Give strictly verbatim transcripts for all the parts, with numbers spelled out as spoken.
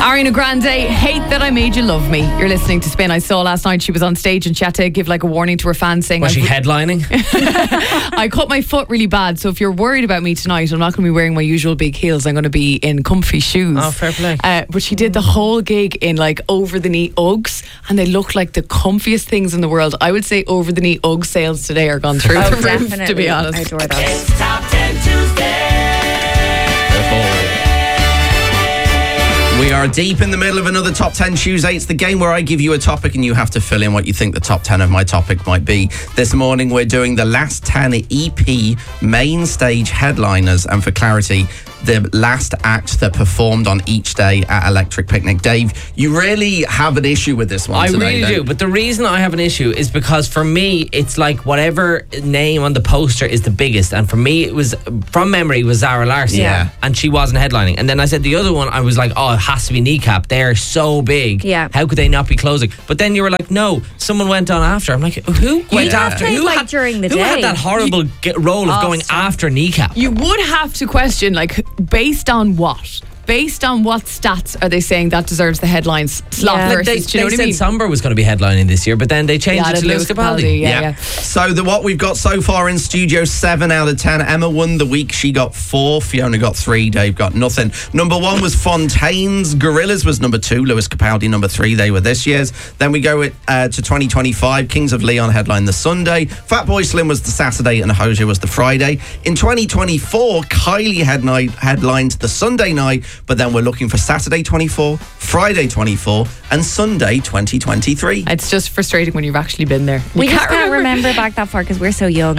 Ariana Grande, Hate That I Made You Love Me. You're listening to Spin. I saw last night she was on stage and she had to give like a warning to her fans saying... Was she headlining? I cut my foot really bad, so if you're worried about me tonight, I'm not going to be wearing my usual big heels. I'm going to be in comfy shoes. Oh, fair play. Uh, but she did the whole gig in like over-the-knee Uggs, and they look like the comfiest things in the world. I would say over-the-knee Ugg sales today are gone through Oh, the roof, definitely. to be honest. I adore those. It's Top ten Tuesday. We are deep in the middle of another Top ten Tuesday. It's the game where I give you a topic and you have to fill in what you think the top ten of my topic might be. This morning we're doing the last ten E P main stage headliners, and for clarity, the last act that performed on each day at Electric Picnic. Dave, you really have an issue with this one I today, really don't do, you? but the reason I have an issue is because for me it's like whatever name on the poster is the biggest, and for me it was, from memory, was Zara Larsson. Yeah. And she wasn't headlining. And then I said the other one, I was like, oh, it has to be Kneecap. They're so big. Yeah. How could they not be closing? But then you were like, no, someone went on after. I'm like, who went Yeah. after? Played, Who like, had during the who had day. that horrible ge- role of Oh, going sorry. after Kneecap? You would have to question, like, based on what? Based on what stats are they saying that deserves the headlines slot Yeah. versus, They, do you know they what I said mean? Somber was going to be headlining this year, but then they changed Yeah, it to the Lewis Capaldi. yeah, yeah. So the what we've got so far in studio, seven out of ten. Emma won the week. She got four. Fiona got three. Dave got nothing. Number one was Fontaine's. Gorillaz was number two. Lewis Capaldi number three. They were this year's. Then we go with, uh, to twenty twenty-five. Kings of Leon headlined the Sunday. Fatboy Slim was the Saturday and Hozier was the Friday. In twenty twenty-four, Kylie headline, headlined the Sunday night, but then we're looking for Saturday twenty-four, Friday twenty-four, and Sunday twenty twenty-three. It's just frustrating when you've actually been there. We You just can't remember back that far because we're so young.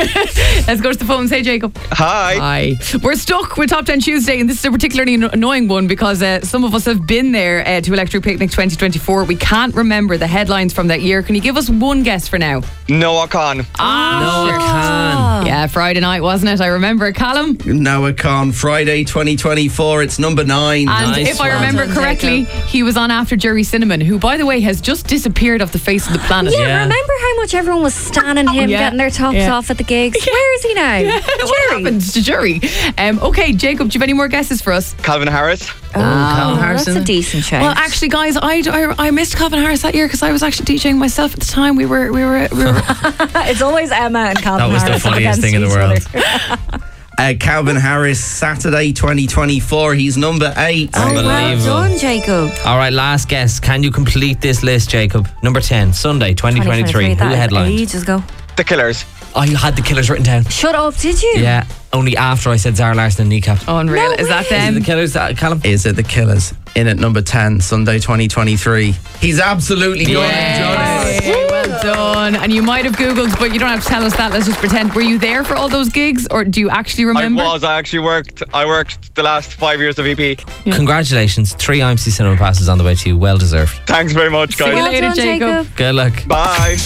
Let's go to the phone. Say, Jacob. Hi. Hi. We're stuck with Top ten Tuesday, and this is a particularly anno- annoying one because uh, some of us have been there uh, to Electric Picnic twenty twenty-four. We can't remember the headlines from that year. Can you give us one guess for now? Noah Khan. Ah, No, I can. yeah, Friday night, wasn't it? I remember. Callum. Noah Khan, Friday twenty twenty-four. It's number nine. And Nice if I one. remember Well done, correctly, he was on after Jerry Cinnamon, who, by the way, has just disappeared off the face of the planet. Yeah, Yeah. remember how much everyone was standing him, Yeah. getting their tops Yeah. off at the gigs? Where is he now? What happened to Jerry? Um, okay, Jacob, do you have any more guesses for us? Calvin Harris. Oh, Calvin That's Harrison. a decent show. Well, actually, guys, I, I, I missed Calvin Harris that year because I was actually DJing myself at the time. We were we were we were. it's always Emma and Calvin That was the Harris funniest against thing in the each world. other. Uh, Calvin Harris, Saturday twenty twenty-four. He's number eight. Oh, well Unbelievable. done, Jacob. All right, last guess. Can you complete this list, Jacob? Number ten, Sunday, twenty twenty-three. Who That was headlined? ages ago. The Killers. Oh, you had the Killers written down. Shut up, did you? Yeah, only after I said Zara Larsson and Kneecap. Unreal. No Is that way. Is it them? the Killers, uh, Callum? Is it the Killers? In at number ten, Sunday twenty twenty-three. He's absolutely gone and done it. Yay, well done. And you might have Googled, but you don't have to tell us that. Let's just pretend. Were you there for all those gigs, or do you actually remember? I was. I actually worked. I worked the last five years of E P. Congratulations. Three I M C Cinema passes on the way to you. Well deserved. Thanks very much, See you guys. Well later, done, Jacob. Jacob. Good luck. Bye.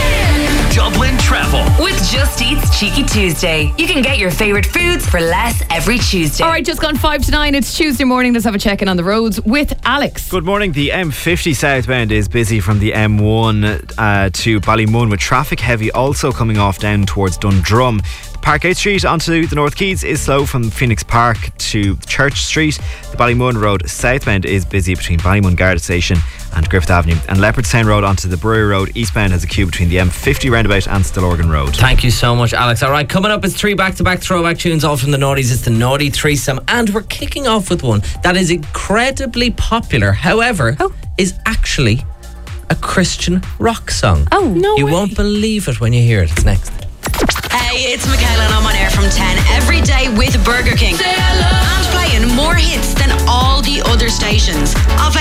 Dublin Travel with Just Eat's Cheeky Tuesday. You can get your favourite foods for less every Tuesday. All right, just gone five to nine. It's Tuesday morning. Let's have a check in on the roads with Alex. Good morning. The M fifty southbound is busy from the M one uh, to Ballymun, with traffic heavy also coming off down towards Dundrum. Parkgate Street onto the North Quays is slow from Phoenix Park to Church Street. The Ballymun Road southbound is busy between Ballymun Garda Station and Griffith Avenue. And Leopardstown Road onto the Brewery Road eastbound has a queue between the M fifty roundabout and Stillorgan Road. Thank you so much, Alex. All right, coming up is three back-to-back throwback tunes, all from the Naughties. It's the Naughty Threesome, and we're kicking off with one that is incredibly popular, however, Oh. is actually a Christian rock song. Oh, No You way. won't believe it when you hear it. It's next. Hey, it's Michaela and I'm on air from ten every day with Burger King. And playing more hits than all the other stations. I'll